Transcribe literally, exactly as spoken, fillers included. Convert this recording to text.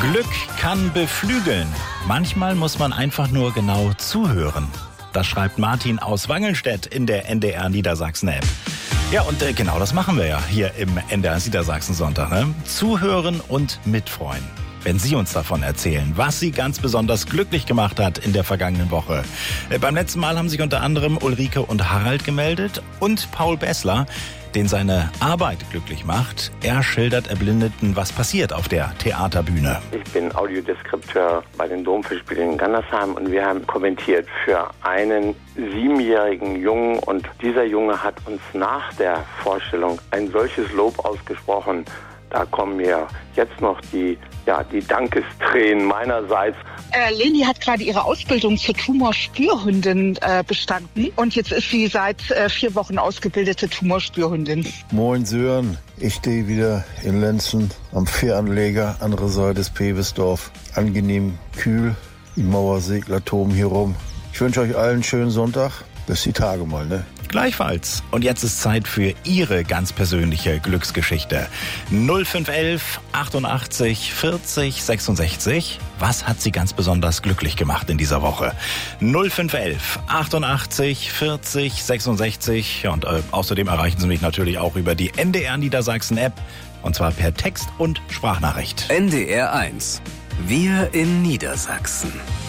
Glück kann beflügeln. Manchmal muss man einfach nur genau zuhören. Das schreibt Martin aus Wangelstedt in der N D R Niedersachsen-App. Ja, und äh, genau das machen wir ja hier im N D R Niedersachsen-Sonntag. Ne? Zuhören und mitfreuen. Wenn Sie uns davon erzählen, was Sie ganz besonders glücklich gemacht hat in der vergangenen Woche. Äh, beim letzten Mal haben sich unter anderem Ulrike und Harald gemeldet und Paul Bessler, den seine Arbeit glücklich macht. Er schildert Erblindeten, was passiert auf der Theaterbühne. Ich bin Audiodeskripteur bei den Domfestspielen in Gandersheim und wir haben kommentiert für einen siebenjährigen Jungen und dieser Junge hat uns nach der Vorstellung ein solches Lob ausgesprochen. Da kommen mir jetzt noch die, ja, die Dankestränen meinerseits. Äh, Leni hat gerade ihre Ausbildung zur Tumorspürhündin äh, bestanden und jetzt ist sie seit äh, vier Wochen ausgebildete Tumorspürhündin. Moin Sören, ich stehe wieder in Lenzen am Fähranleger, andere Seite des Pebesdorf. Angenehm kühl, die Mauersegler toben hier rum. Ich wünsche euch allen einen schönen Sonntag. Bis die Tage mal, ne? Gleichfalls. Und jetzt ist Zeit für Ihre ganz persönliche Glücksgeschichte. null fünf elf achtundachtzig vierzig sechsundsechzig. Was hat Sie ganz besonders glücklich gemacht in dieser Woche? null fünf elf achtundachtzig vierzig sechsundsechzig. Ja, und äh, außerdem erreichen Sie mich natürlich auch über die N D R Niedersachsen-App. Und zwar per Text und Sprachnachricht. N D R eins. Wir in Niedersachsen.